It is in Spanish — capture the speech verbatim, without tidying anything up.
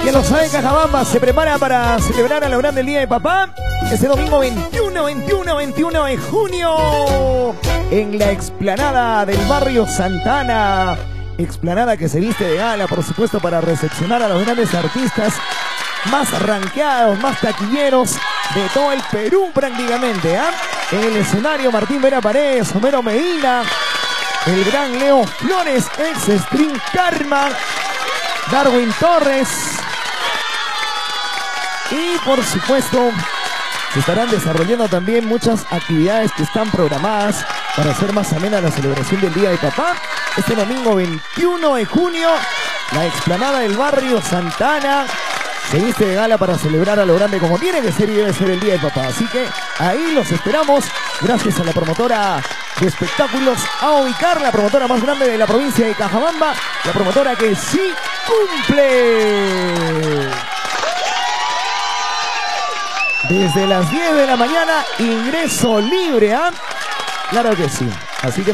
que lo sabe, Cajabamba se prepara para celebrar a lo grande el Día de Papá. Este domingo veintiuno, veintiuno, veintiuno de junio en la explanada del barrio Santana. Explanada que se viste de gala, por supuesto, para recepcionar a los grandes artistas más rankeados, más taquilleros de todo el Perú prácticamente, ¿eh? En el escenario Martín Vera Paredes, Homero Medina, el gran Leo Flores, ex String Karma, Darwin Torres y por supuesto se estarán desarrollando también muchas actividades que están programadas para hacer más amena la celebración del Día de Papá. Este domingo veintiuno de junio, la explanada del barrio Santana se viste de gala para celebrar a lo grande como tiene que ser y debe ser el Día de Papá. Así que ahí los esperamos, gracias a la promotora de espectáculos A Ubicar, la promotora más grande de la provincia de Cajabamba, la promotora que sí cumple. Desde las diez de la mañana, ingreso libre, ¿ah? ¿eh? Claro que sí. Así que